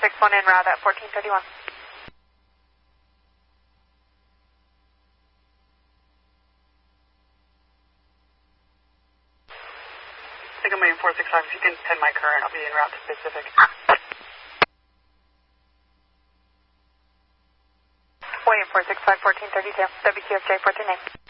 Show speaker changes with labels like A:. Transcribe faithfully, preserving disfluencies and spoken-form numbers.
A: six one en route at fourteen thirty-one.
B: Signal Main four six five, if you can pin my current, I'll be en route to Pacific.
A: William four six five, fourteen thirty-two, W Q F J four two nine.